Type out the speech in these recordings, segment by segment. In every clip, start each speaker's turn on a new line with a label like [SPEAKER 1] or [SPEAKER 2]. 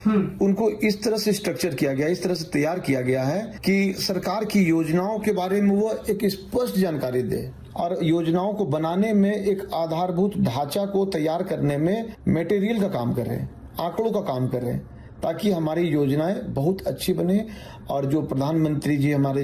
[SPEAKER 1] उनको इस तरह से स्ट्रक्चर किया गया, इस तरह से तैयार किया गया है कि सरकार की योजनाओं के बारे में वो एक स्पष्ट जानकारी दे और योजनाओं को बनाने में एक आधारभूत ढांचा को तैयार करने में मटेरियल का काम कर रहे हैं, आंकड़ों का काम कर रहे हैं, ताकि हमारी योजनाएं बहुत अच्छी बने। और जो प्रधानमंत्री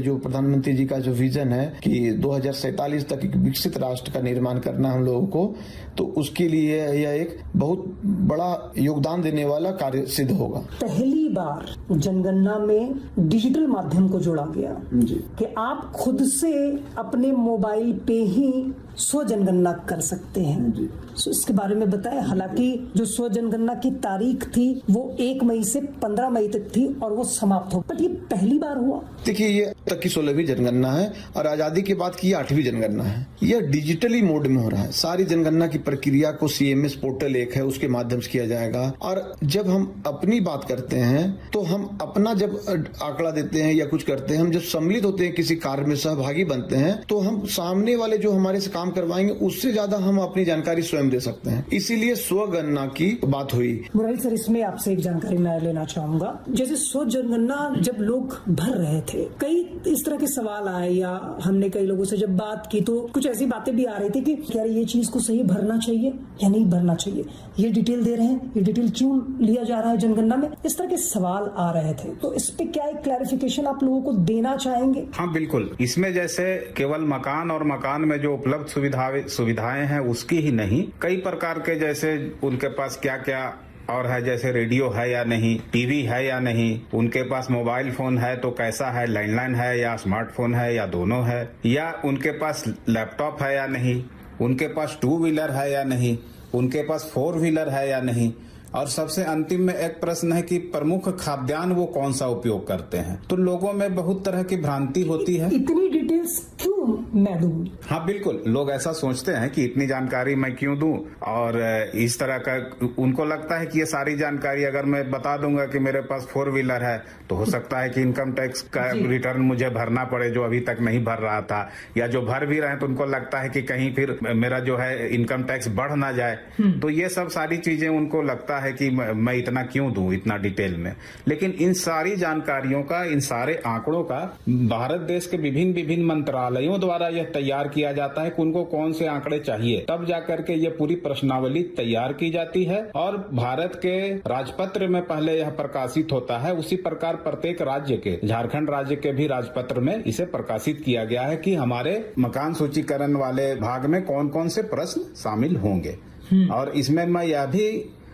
[SPEAKER 1] जी का जो विजन है कि 2047 तक एक विकसित राष्ट्र का निर्माण करना हम लोगों को, तो उसके लिए यह एक बहुत बड़ा योगदान देने वाला कार्य सिद्ध होगा।
[SPEAKER 2] पहली बार जनगणना में डिजिटल माध्यम को जोड़ा गया जी, कि आप खुद से अपने मोबाइल पे ही स्व जनगणना कर सकते हैं जी। तो इसके बारे में बताएं। हालांकि जो स्व जनगणना की तारीख थी वो 1 मई से 15 मई तक थी और वो समाप्त हो, बट ये पहली बार हुआ।
[SPEAKER 1] देखिए, ये तक की 16वीं जनगणना है और आजादी के बाद की 8वीं जनगणना है। यह डिजिटली मोड में हो रहा है। सारी जनगणना की प्रक्रिया को CMS पोर्टल एक है, उसके माध्यम से किया जाएगा। और जब हम अपनी बात करते हैं तो हम अपना जब आंकड़ा देते हैं या कुछ करते हैं, हम जब सम्मिलित होते हैं किसी कार्य में, सहभागी बनते हैं, तो हम सामने वाले जो हमारे से काम करवाएंगे उससे ज्यादा हम अपनी जानकारी स्वयं दे सकते हैं। इसीलिए स्वगणना की बात हुई।
[SPEAKER 2] मुरारी सर, इसमें आपसे एक जानकारी मैं लेना चाहूंगा। जैसे स्व जनगणना जब लोग भर रहे थे, कई इस तरह के सवाल आए या हमने कई लोगों से जब बात की तो कुछ ऐसी बातें भी आ रही थी कि क्या ये चीज को सही भरना चाहिए या नहीं भरना चाहिए, ये डिटेल दे रहे हैं, ये डिटेल क्यों लिया जा रहा है जनगणना में, इस तरह के सवाल आ रहे थे। तो इस पे क्या एक क्लैरिफिकेशन आप लोगों को देना चाहेंगे?
[SPEAKER 3] हाँ बिल्कुल, इसमें जैसे केवल मकान और मकान में जो उपलब्ध सुविधाएं हैं उसकी ही नहीं, कई प्रकार के जैसे उनके पास क्या क्या और है, जैसे रेडियो है या नहीं, टीवी है या नहीं, उनके पास मोबाइल फोन है तो कैसा है, लैंडलाइन है या स्मार्टफोन है या दोनों है, या उनके पास लैपटॉप है या नहीं, उनके पास 2 व्हीलर है या नहीं, उनके पास 4 व्हीलर है या नहीं, और सबसे अंतिम में एक प्रश्न है कि प्रमुख खाद्यान्न वो कौन सा उपयोग करते हैं। तो लोगों में बहुत तरह की भ्रांति होती है।
[SPEAKER 2] इतनी डिटेल्स क्यों मैं दूं?
[SPEAKER 3] हाँ बिल्कुल, लोग ऐसा सोचते हैं कि इतनी जानकारी मैं क्यों दूं, और इस तरह का उनको लगता है कि ये सारी जानकारी अगर मैं बता दूंगा कि मेरे पास 4 व्हीलर है तो हो सकता है कि इनकम टैक्स का रिटर्न मुझे भरना पड़े जो अभी तक नहीं भर रहा था, या जो भर भी रहे हैं तो उनको लगता है कि कहीं फिर मेरा जो है इनकम टैक्स बढ़ ना जाए। तो ये सब सारी चीजें उनको लगता है कि मैं इतना क्यों दूं इतना डिटेल में। लेकिन इन सारी जानकारियों का, इन सारे आंकड़ों का भारत देश के विभिन्न मंत्रालयों द्वारा यह तैयार किया जाता है कि उनको कौन से आंकड़े चाहिए, तब जाकर के ये पूरी प्रश्नावली तैयार की जाती है और भारत के राजपत्र में पहले यह प्रकाशित होता है। उसी प्रकार प्रत्येक राज्य के, झारखंड राज्य के भी राजपत्र में इसे प्रकाशित किया गया है कि हमारे मकान सूचीकरण वाले भाग में कौन कौन से प्रश्न शामिल होंगे। और इसमें मैं यह भी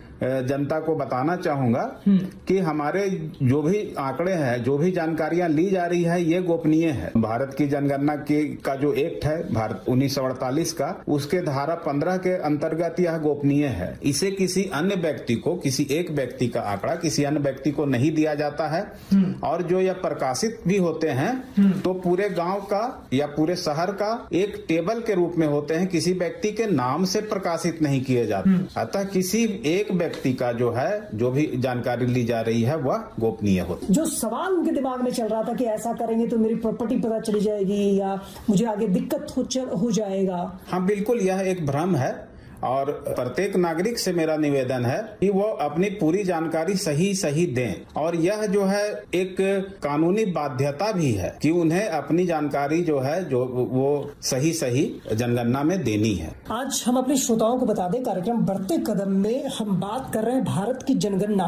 [SPEAKER 3] जनता को बताना चाहूंगा कि हमारे जो भी आंकड़े हैं, जो भी जानकारियां ली जा रही है, ये गोपनीय है। भारत की जनगणना का जो एक्ट है भारत 1948 का, उसके धारा 15 के अंतर्गत यह गोपनीय है। इसे किसी अन्य व्यक्ति को, किसी एक व्यक्ति का आंकड़ा किसी अन्य व्यक्ति को नहीं दिया जाता है। और जो यह प्रकाशित भी होते हैं तो पूरे गांव का या पूरे शहर का एक टेबल के रूप में होते हैं, किसी व्यक्ति के नाम से प्रकाशित नहीं किए जाते। अतः किसी एक व्यक्ति का जो है, जो भी जानकारी ली जा रही है वह गोपनीय होती।
[SPEAKER 2] जो सवाल उनके दिमाग में चल रहा था कि ऐसा करेंगे तो मेरी प्रॉपर्टी पता चली जाएगी या मुझे आगे दिक्कत हो जाएगा।
[SPEAKER 3] हाँ बिल्कुल, यह एक भ्रम है और प्रत्येक नागरिक से मेरा निवेदन है कि वो अपनी पूरी जानकारी सही दें। और यह जो है एक कानूनी बाध्यता भी है कि उन्हें अपनी जानकारी जो है जो वो सही जनगणना में देनी है।
[SPEAKER 2] आज हम अपने श्रोताओं को बता दें, कार्यक्रम बढ़ते कदम में हम बात कर रहे हैं भारत की जनगणना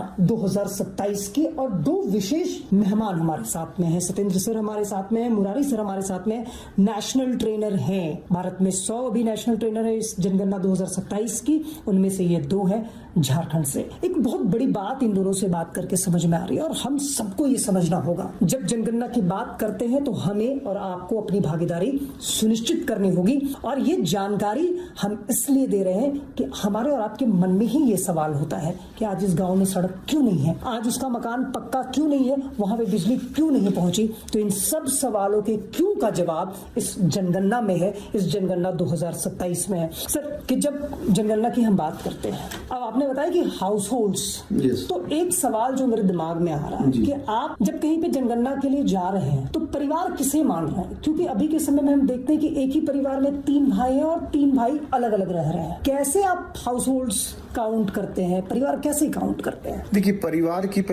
[SPEAKER 2] 2027 की, और 2 विशेष मेहमान हमारे साथ में हैं। सत्येंद्र सर हमारे साथ में है, मुरारी सर हमारे साथ में नेशनल ट्रेनर हैं। भारत में 100 अभी नेशनल ट्रेनर है इस जनगणना 2027 की, उनमें से ये 2 हैं झारखंड से। एक बहुत बड़ी बात इन दोनों से बात करके समझ में आ रही है, और हम सबको ये समझना होगा, जब जनगणना की बात करते हैं तो हमें और आपको अपनी भागीदारी सुनिश्चित करनी होगी। और ये जानकारी हम इसलिए दे रहे हैं कि हमारे और आपके मन में ही ये सवाल होता है कि आज इस गांव में सड़क क्यों नहीं है, आज उसका मकान पक्का क्यों नहीं है, वहां पे बिजली क्यों नहीं पहुंची। तो इन सब सवालों के क्यों का जवाब इस जनगणना में है, इस जनगणना 2027 में है। सर, कि जब जनगणना की हम बात करते हैं, अब आपने आपने बताया कि हाउस होल्ड्स, तो एक सवाल जो मेरे दिमाग में आ रहा है कि आप जब कहीं पे जनगणना के लिए जा रहे हैं तो परिवार किसे मान रहे हैं? क्योंकि अभी के समय में हम देखते हैं कि एक ही परिवार में 3 भाई हैं और 3 भाई अलग अलग रह रहे हैं। कैसे आप हाउस होल्ड्स काउंट करते हैं, परिवार कैसे काउंट करते हैं?
[SPEAKER 1] देखिए, परिवार की